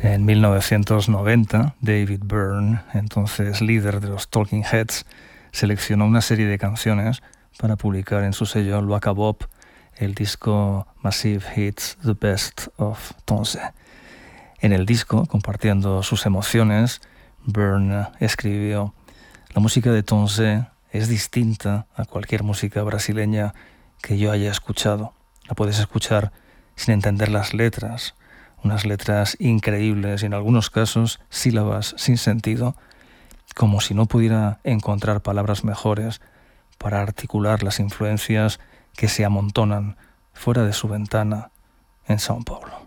En 1990, David Byrne, entonces líder de los Talking Heads, seleccionó una serie de canciones para publicar en su sello Luaka Bop el disco Massive Hits The Best of Tonse. En el disco, compartiendo sus emociones, Byrne escribió: la música de Tonse es distinta a cualquier música brasileña que yo haya escuchado. La puedes escuchar sin entender las letras, unas letras increíbles y en algunos casos sílabas sin sentido, como si no pudiera encontrar palabras mejores para articular las influencias que se amontonan fuera de su ventana en São Paulo.